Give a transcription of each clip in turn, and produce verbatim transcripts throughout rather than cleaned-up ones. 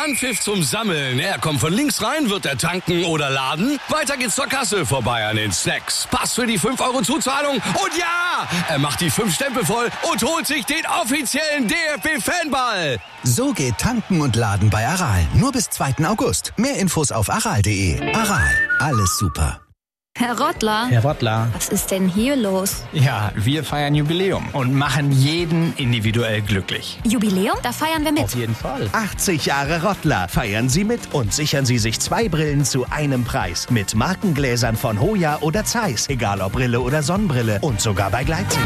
Anpfiff zum Sammeln. Er kommt von links rein, wird er tanken oder laden. Weiter geht's zur Kasse, vorbei an den Snacks. Pass für die fünf Euro Zuzahlung. Und ja, er macht die fünf Stempel voll und holt sich den offiziellen D F B-Fanball. So geht Tanken und Laden bei Aral. Nur bis zweiten August. Mehr Infos auf aral punkt de. Aral, alles super. Herr Rottler. Herr Rottler. Was ist denn hier los? Ja, wir feiern Jubiläum und machen jeden individuell glücklich. Jubiläum? Da feiern wir mit. Auf jeden Fall. achtzig Jahre Rottler. Feiern Sie mit und sichern Sie sich zwei Brillen zu einem Preis. Mit Markengläsern von Hoya oder Zeiss. Egal ob Brille oder Sonnenbrille. Und sogar bei Gleitsicht.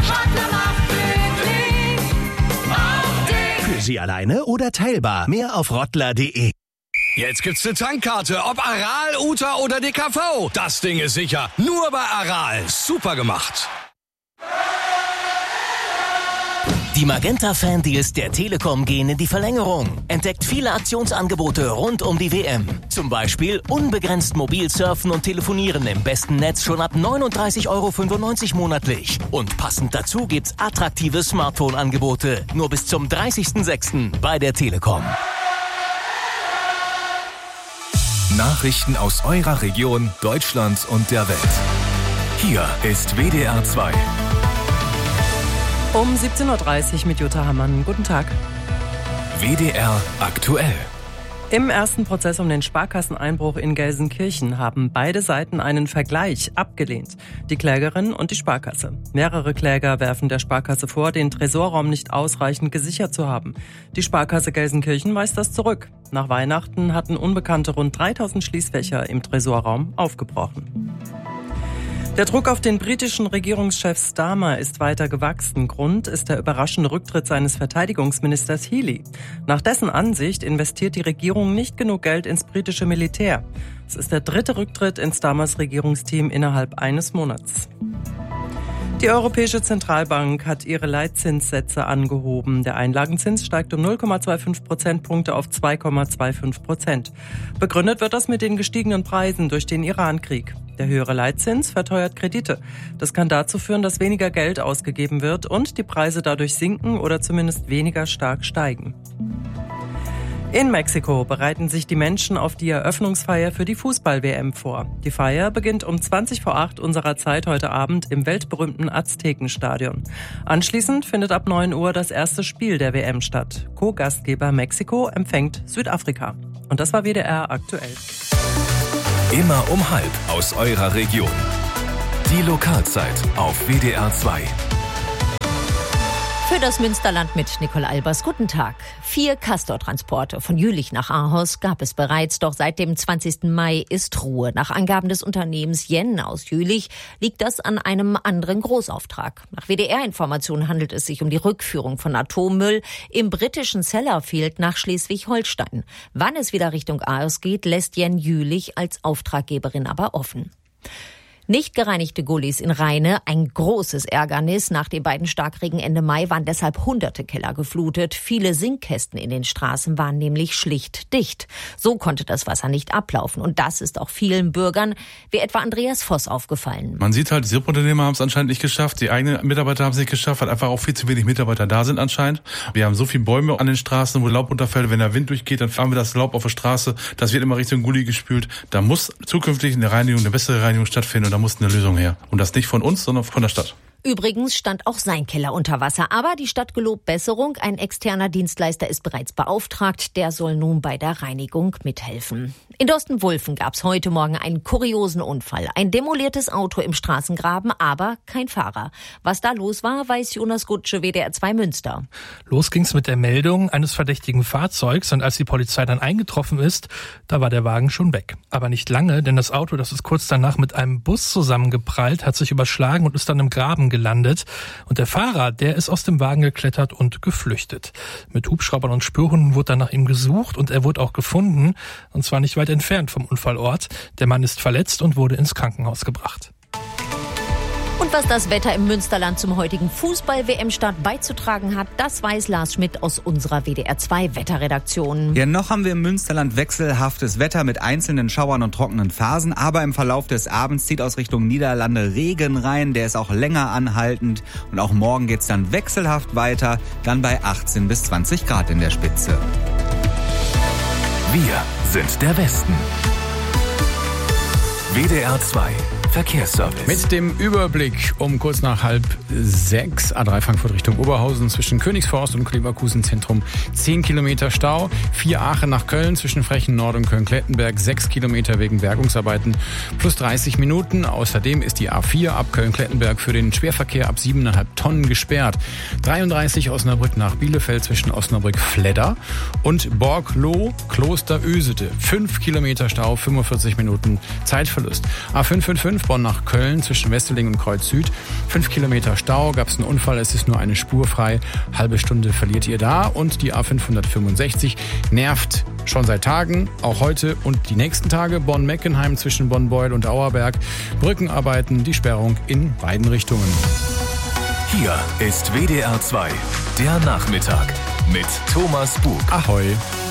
Für Sie alleine oder teilbar. Mehr auf rottler punkt de. Jetzt gibt's eine Tankkarte, ob Aral, Uta oder D K V. Das Ding ist sicher. Nur bei Aral. Super gemacht. Die Magenta-Fan-Deals der Telekom gehen in die Verlängerung. Entdeckt viele Aktionsangebote rund um die W M. Zum Beispiel unbegrenzt mobil surfen und telefonieren im besten Netz schon ab neununddreißig Euro fünfundneunzig monatlich. Und passend dazu gibt's attraktive Smartphone-Angebote. Nur bis zum dreißigsten sechsten bei der Telekom. Nachrichten aus eurer Region, Deutschland und der Welt. Hier ist W D R zwei. Um siebzehn Uhr dreißig mit Jutta Hammann. Guten Tag. W D R aktuell. Im ersten Prozess um den Sparkasseneinbruch in Gelsenkirchen haben beide Seiten einen Vergleich abgelehnt. Die Klägerin und die Sparkasse. Mehrere Kläger werfen der Sparkasse vor, den Tresorraum nicht ausreichend gesichert zu haben. Die Sparkasse Gelsenkirchen weist das zurück. Nach Weihnachten hatten Unbekannte rund dreitausend Schließfächer im Tresorraum aufgebrochen. Der Druck auf den britischen Regierungschef Starmer ist weiter gewachsen. Grund ist der überraschende Rücktritt seines Verteidigungsministers Healey. Nach dessen Ansicht investiert die Regierung nicht genug Geld ins britische Militär. Es ist der dritte Rücktritt in Starmers Regierungsteam innerhalb eines Monats. Die Europäische Zentralbank hat ihre Leitzinssätze angehoben. Der Einlagenzins steigt um null Komma fünfundzwanzig Prozentpunkte auf zwei Komma fünfundzwanzig Prozent. Begründet wird das mit den gestiegenen Preisen durch den Iran-Krieg. Der höhere Leitzins verteuert Kredite. Das kann dazu führen, dass weniger Geld ausgegeben wird und die Preise dadurch sinken oder zumindest weniger stark steigen. In Mexiko bereiten sich die Menschen auf die Eröffnungsfeier für die Fußball-W M vor. Die Feier beginnt um zwanzig vor acht unserer Zeit heute Abend im weltberühmten Aztekenstadion. Anschließend findet ab neun Uhr das erste Spiel der W M statt. Co-Gastgeber Mexiko empfängt Südafrika. Und das war W D R aktuell. Immer um halb aus eurer Region. Die Lokalzeit auf W D R zwei. Für das Münsterland mit Nicole Albers. Guten Tag. Vier Castor-Transporte von Jülich nach Ahaus gab es bereits, doch seit dem zwanzigsten Mai ist Ruhe. Nach Angaben des Unternehmens Yen aus Jülich liegt das an einem anderen Großauftrag. Nach W D R-Informationen handelt es sich um die Rückführung von Atommüll im britischen Sellafield nach Schleswig-Holstein. Wann es wieder Richtung Ahaus geht, lässt Yen Jülich als Auftraggeberin aber offen. Nicht gereinigte Gullis in Rheine, ein großes Ärgernis. Nach den beiden Starkregen Ende Mai waren deshalb hunderte Keller geflutet. Viele Sinkkästen in den Straßen waren nämlich schlicht dicht. So konnte das Wasser nicht ablaufen. Und das ist auch vielen Bürgern, wie etwa Andreas Voss, aufgefallen. Man sieht halt, die Subunternehmer haben es anscheinend nicht geschafft. Die eigenen Mitarbeiter haben es nicht geschafft, weil einfach auch viel zu wenig Mitarbeiter da sind anscheinend. Wir haben so viele Bäume an den Straßen, wo Laub runterfällt. Wenn der Wind durchgeht, dann fahren wir das Laub auf der Straße. Das wird immer Richtung Gully gespült. Da muss zukünftig eine Reinigung, eine bessere Reinigung stattfinden. Und da muss eine Lösung her. Und das nicht von uns, sondern von der Stadt. Übrigens stand auch sein Keller unter Wasser. Aber die Stadt gelobt Besserung. Ein externer Dienstleister ist bereits beauftragt. Der soll nun bei der Reinigung mithelfen. In Dorsten-Wulfen gab es heute Morgen einen kuriosen Unfall. Ein demoliertes Auto im Straßengraben, aber kein Fahrer. Was da los war, weiß Jonas Gutsche, W D R zwei Münster. Los ging's mit der Meldung eines verdächtigen Fahrzeugs. Und als die Polizei dann eingetroffen ist, da war der Wagen schon weg. Aber nicht lange, denn das Auto, das ist kurz danach mit einem Bus zusammengeprallt, hat sich überschlagen und ist dann im Graben gelandet. Und der Fahrer, der ist aus dem Wagen geklettert und geflüchtet. Mit Hubschraubern und Spürhunden wurde dann nach ihm gesucht und er wurde auch gefunden. Und zwar nicht weit entfernt vom Unfallort. Der Mann ist verletzt und wurde ins Krankenhaus gebracht. Und was das Wetter im Münsterland zum heutigen Fußball-W M-Start beizutragen hat, das weiß Lars Schmidt aus unserer W D R zwei Wetterredaktion. Ja, noch haben wir im Münsterland wechselhaftes Wetter mit einzelnen Schauern und trockenen Phasen, aber im Verlauf des Abends zieht aus Richtung Niederlande Regen rein, der ist auch länger anhaltend und auch morgen geht's dann wechselhaft weiter, dann bei achtzehn bis zwanzig Grad in der Spitze. Wir sind der Westen. W D R zwei Verkehrsservice. Mit dem Überblick um kurz nach halb sechs, A drei Frankfurt Richtung Oberhausen zwischen Königsforst und Leverkusen Zentrum zehn Kilometer Stau, vier Aachen nach Köln zwischen Frechen Nord und Köln-Klettenberg sechs Kilometer wegen Bergungsarbeiten plus dreißig Minuten. Außerdem ist die A vier ab Köln-Klettenberg für den Schwerverkehr ab sieben Komma fünf Tonnen gesperrt. dreiunddreißig Osnabrück nach Bielefeld zwischen Osnabrück-Fledder und Borgloh Kloster-Ösete. fünf Kilometer Stau, fünfundvierzig Minuten Zeitverlust. A fünf fünf fünf Bonn nach Köln zwischen Wesseling und Kreuz Süd. fünf Kilometer Stau, gab es einen Unfall, es ist nur eine Spur frei. Halbe Stunde verliert ihr da. Und die A fünfhundertfünfundsechzig nervt schon seit Tagen, auch heute und die nächsten Tage. Bonn-Meckenheim zwischen Bonn-Beuel und Auerberg. Brückenarbeiten, die Sperrung in beiden Richtungen. Hier ist W D R zwei, der Nachmittag mit Thomas Bug. Ahoi.